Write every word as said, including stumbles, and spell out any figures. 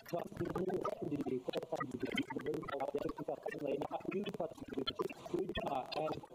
já de colocar de governo falar dessa situação aí, a fim de fazer tudo,